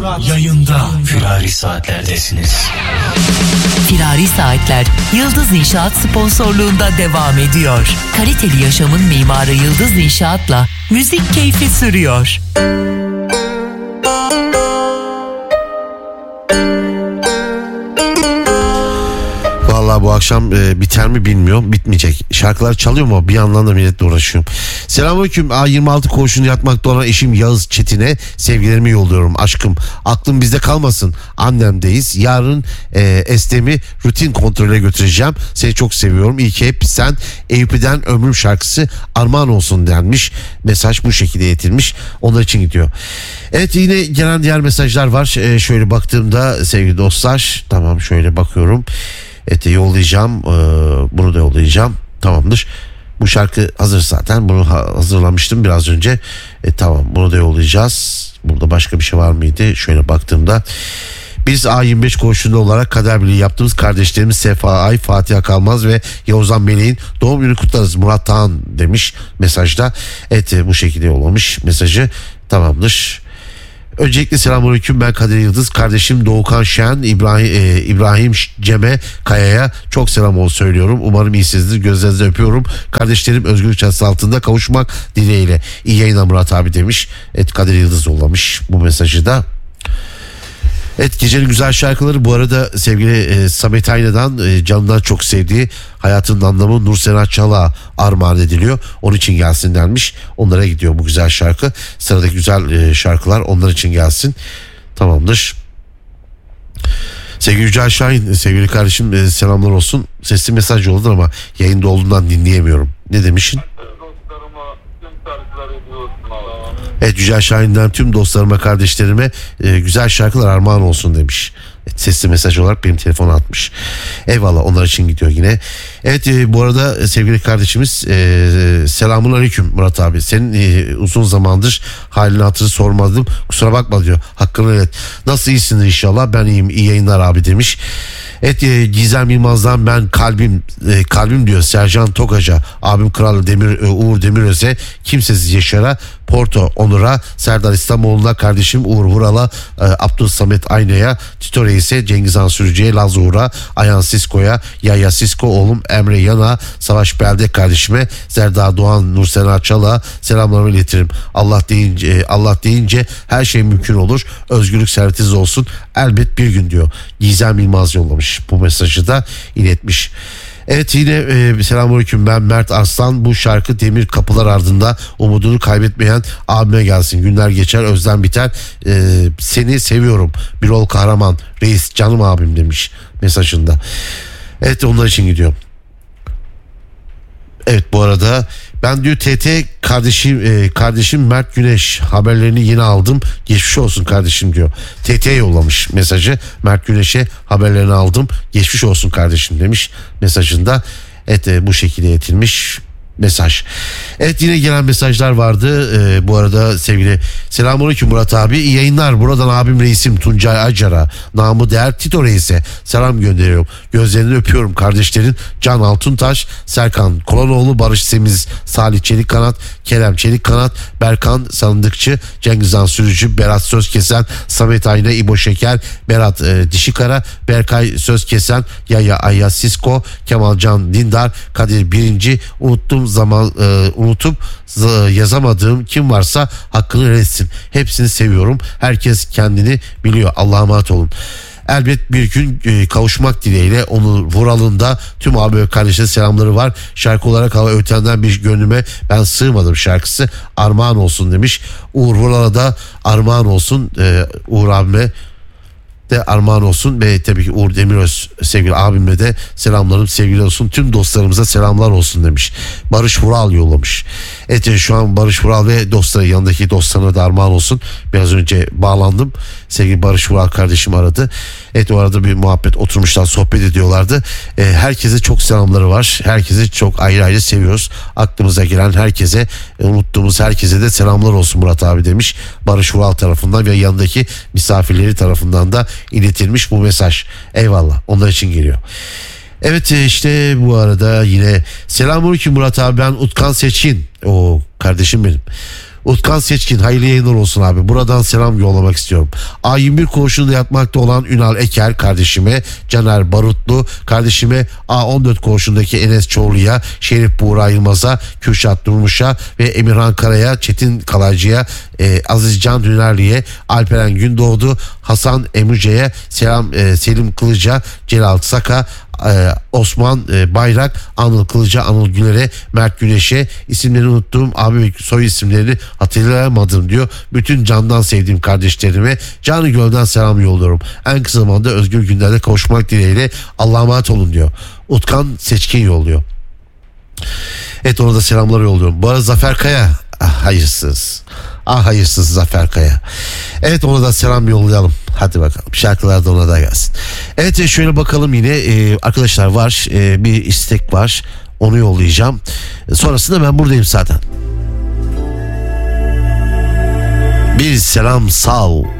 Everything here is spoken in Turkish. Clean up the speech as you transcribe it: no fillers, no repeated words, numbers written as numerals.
yayında. Firari Saatler'desiniz. Firari Saatler Yıldız İnşaat sponsorluğunda devam ediyor. Kaliteli yaşamın mimarı Yıldız İnşaat'la müzik keyfi sürüyor. Vallahi bu akşam biter mi bilmiyorum. Bitmeyecek. Şarkılar çalıyor mu? Bir yandan da milletle uğraşıyorum. Selamünaleyküm. A26 koğuşunda yatmakta olan eşim Yağız Çetin'e sevgilerimi yolluyorum. Aşkım, aklım bizde kalmasın. Annemdeyiz. Yarın Estem'i rutin kontrole götüreceğim. Seni çok seviyorum. İyi ki hep sen. Eyüp'den Ömrüm şarkısı armağan olsun denmiş. Mesaj bu şekilde iletilmiş. Onlar için gidiyor. Evet, yine gelen diğer mesajlar var. Şöyle baktığımda sevgili dostlar. Tamam, şöyle bakıyorum. Yollayacağım. Bunu da yollayacağım. Tamamdır. Bu şarkı hazır zaten. Bunu hazırlamıştım biraz önce. Tamam, bunu da yollayacağız. Burada başka bir şey var mıydı? Şöyle baktığımda biz A25 koğuşunda olarak kader birliği yaptığımız kardeşlerimiz Sefa Ay, Fatiha Kalmaz ve Yavuzhan Meleğin doğum günü kutlarız Murat Tağan demiş mesajda. Evet, bu şekilde yollamış mesajı. Tamamdır. Öncelikle selamünaleyküm, ben Kadir Yıldız, kardeşim Doğukan Şen, İbrahim Cem'e Kaya'ya çok selam söylüyorum. Umarım iyisinizdir, gözlerinizde öpüyorum. Kardeşlerim özgürlük çatısı altında kavuşmak dileğiyle. İyi yayınlar Murat abi demiş. Evet, Kadir Yıldız yollamış bu mesajı da. Evet, gecenin güzel şarkıları bu arada sevgili Samet Ayna'dan canından çok sevdiği Hayatın Anlamı Nursena Çal'a armağan ediliyor. Onun için gelsin denmiş. Onlara gidiyor bu güzel şarkı. Sıradaki güzel şarkılar onlar için gelsin. Tamamdır. Sevgili Yücel Şahin, sevgili kardeşim selamlar olsun. Sesli mesaj yolladı ama yayında olduğundan dinleyemiyorum. Ne demişsin? Evet, Yücel Şahin'den tüm dostlarıma, kardeşlerime güzel şarkılar armağan olsun demiş. Sesli mesaj olarak benim telefona atmış. Eyvallah, onlar için gidiyor yine. Evet, bu arada sevgili kardeşimiz selamun aleyküm Murat abi. Senin uzun zamandır halini hatırı sormadım. Kusura bakma diyor. Hakkını evet. Nasıl, iyisindir inşallah? Ben iyiyim. İyi yayınlar abi demiş. Evet, Gizem Yılmaz'dan ben kalbim diyor Sercan Tokaca, abim Kral Uğur Demiröz'e, Kimsesiz Yaşar'a, Porto Onur'a, Serdar İslamoğlu'na, kardeşim Uğur Vural'a, Abdülsamet Ayna'ya, Tito Reis'e, Cengizhan Sürücü'ye, Laz Uğur'a, Ayhan Sisko'ya, Yaya Sisko oğlum Emre Yan'a, Savaş Belde kardeşime, Zerda Doğan, Nursena Çal'a selamlarımı iletirim. Allah deyince her şey mümkün olur. Özgürlük servetiniz olsun. Elbet bir gün diyor. Gizem Yılmaz yollamış. Bu mesajı da iletmiş. Evet, yine selamünaleyküm, ben Mert Arslan. Bu şarkı demir kapılar ardında umudunu kaybetmeyen abime gelsin. Günler geçer, özlem biter. Seni seviyorum. Birol Kahraman Reis, canım abim demiş mesajında. Evet, onlar için gidiyor. Evet, bu arada ben diyor TT kardeşim Mert Güneş haberlerini yeni aldım. Geçmiş olsun kardeşim diyor. TT'ye yollamış mesajı. Mert Güneş'e haberlerini aldım. Geçmiş olsun kardeşim demiş mesajında. Evet, bu şekilde iletilmiş mesaj. Evet, yine gelen mesajlar vardı. Bu arada sevgili selamünaleyküm Murat abi, iyi yayınlar. Buradan abim reisim Tuncay Acar'a, namı değer Tito Reis'e selam gönderiyorum. Gözlerini öpüyorum kardeşlerin Can Altuntaş, Serkan Kolanoğlu, Barış Semiz, Salih Çelikkanat, Kerem Çelikkanat, Berkan Sandıkçı, Cengizhan Sürücü, Berat Sözkesen, Samet Ayna, İbo Şeker, Berat Dişikara, Berkay Sözkesen, Yaya Ayya Sisko, Kemalcan Dindar, Kadir Birinci, unutup yazamadığım kim varsa hakkını etsin. Hepsini seviyorum. Herkes kendini biliyor. Allah'a emanet olun. Elbet bir gün kavuşmak dileğiyle. Onun Vural'ında tüm abi ve kardeşlerin selamları var. Şarkı olarak hava ötenden bir gönlüme ben sığmadım şarkısı armağan olsun demiş. Uğur Vural'a da armağan olsun. Uğur abime de armağan olsun ve tabii ki Uğur Demiröz sevgili abime de selamlarım sevgili olsun, tüm dostlarımıza selamlar olsun demiş. Barış Vural yollamış. Evet, şu an Barış Vural ve dostları, yanındaki dostlarına da armağan olsun. Biraz önce bağlandım, sevgili Barış Vural kardeşim aradı. Evet, o arada bir muhabbet, oturmuşlar sohbet ediyorlardı. Herkese çok selamları var. Herkese çok ayrı ayrı seviyoruz. Aklımıza gelen herkese, unuttuğumuz herkese de selamlar olsun Murat abi demiş. Barış Vural tarafından ve yanındaki misafirleri tarafından da iletilmiş bu mesaj. Eyvallah, onlar için geliyor. Evet, işte bu arada yine selamünaleyküm Murat abi, ben Utkan Seçkin. O kardeşim benim. Utkan Seçkin, hayırlı yayınlar olsun abi. Buradan selam yollamak istiyorum. A21 koğuşunda yatmakta olan Ünal Eker kardeşime, Caner Barutlu kardeşime, A14 koğuşundaki Enes Çoğlu'ya, Şerif Buğra Yılmaz'a, Kürşat Durmuş'a ve Emirhan Kara'ya, Çetin Kalaycı'ya, Aziz Can Dünerli'ye, Alperen Gündoğdu, Hasan Emüce'ye selam, Selim Kılıç'a, Celal Saka, Osman Bayrak, Anıl Kılıç'a, Anıl Güler'e, Mert Güneş'e, isimlerini unuttuğum abi ve soy isimlerini hatırlayamadım diyor. Bütün candan sevdiğim kardeşlerime canı gölden selam yolluyorum. En kısa zamanda özgür günlerde kavuşmak dileğiyle Allah'a emanet olun diyor. Utkan Seçkin yolluyor. Evet, ona da selamlar yolluyorum. Bu arada Zafer Kaya, hayırsız. Hayırsız Zafer Kaya. Evet, ona da selam yollayalım. Hadi bakalım, şarkılar da ona da gelsin. Evet, şöyle bakalım yine arkadaşlar var, bir istek var, onu yollayacağım. Sonrasında ben buradayım zaten. Bir selam sal.